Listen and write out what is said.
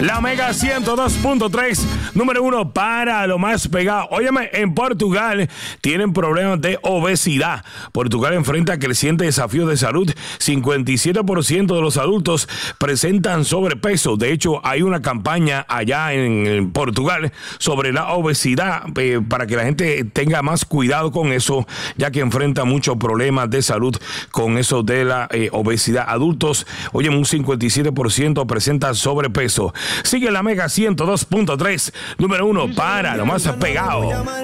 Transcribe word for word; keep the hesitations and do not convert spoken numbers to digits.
La Mega ciento dos punto tres, número uno para lo más pegado. Óyeme, en Portugal tienen problemas de obesidad. Portugal enfrenta crecientes desafíos de salud. cincuenta y siete por ciento de los adultos presentan sobrepeso. De hecho, hay una campaña allá en, en Portugal sobre la obesidad eh, para que la gente tenga más cuidado con eso, ya que enfrenta muchos problemas de salud con eso de la eh, obesidad. Adultos, oye, un cincuenta y siete por ciento presentan sobrepeso. Sigue la Mega ciento dos punto tres, número uno para lo más pegado.